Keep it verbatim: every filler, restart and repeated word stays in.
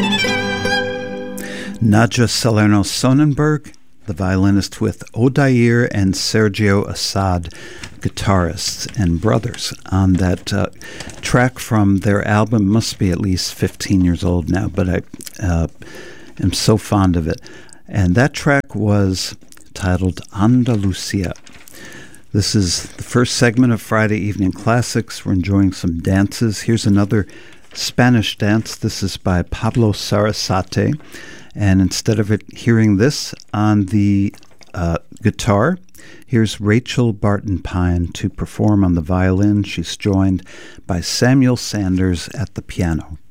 Nadja Salerno-Sonnenberg, the violinist with Odair and Sergio Assad, guitarists and brothers, on that uh, track from their album. Must be at least fifteen years old now, but I uh, am so fond of it. And that track was titled Andalusia. This is the first segment of Friday Evening Classics. We're enjoying some dances. Here's another Spanish dance. This is by Pablo Sarasate. And instead of it hearing this on the uh, guitar, here's Rachel Barton Pine to perform on the violin. She's joined by Samuel Sanders at the piano.